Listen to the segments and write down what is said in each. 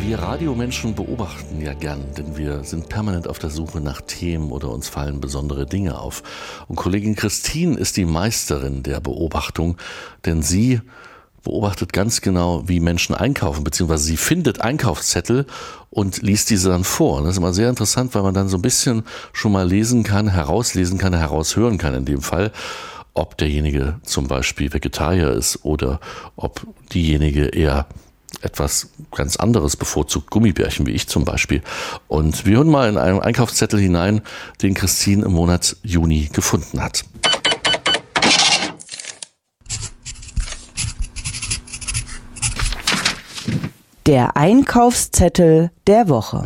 Wir Radiomenschen beobachten ja gern, denn wir sind permanent auf der Suche nach Themen oder uns fallen besondere Dinge auf. Und Kollegin Christine ist die Meisterin der Beobachtung, denn sie beobachtet ganz genau, wie Menschen einkaufen, beziehungsweise sie findet Einkaufszettel und liest diese dann vor. Und das ist immer sehr interessant, weil man dann so ein bisschen schon mal lesen kann, heraushören kann in dem Fall, ob derjenige zum Beispiel Vegetarier ist oder ob diejenige eher etwas ganz anderes bevorzugt, Gummibärchen wie ich zum Beispiel. Und wir hören mal in einen Einkaufszettel hinein, den Christine im Monat Juni gefunden hat. Der Einkaufszettel der Woche.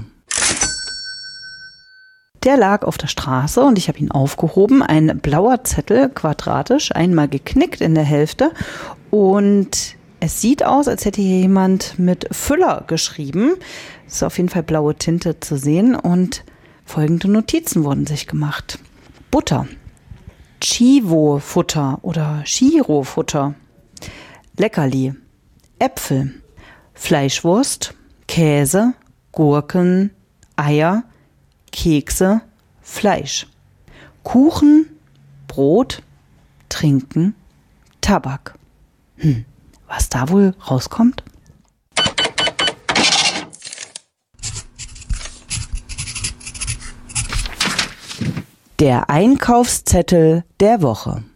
Der lag auf der Straße und ich habe ihn aufgehoben. Ein blauer Zettel, quadratisch, einmal geknickt in der Hälfte. Und es sieht aus, als hätte hier jemand mit Füller geschrieben. Es ist auf jeden Fall blaue Tinte zu sehen. Und folgende Notizen wurden sich gemacht. Butter, Chivo-Futter oder Chiro-Futter, Leckerli, Äpfel, Fleischwurst, Käse, Gurken, Eier, Kekse, Fleisch, Kuchen, Brot, Trinken, Tabak. Was da wohl rauskommt? Der Einkaufszettel der Woche.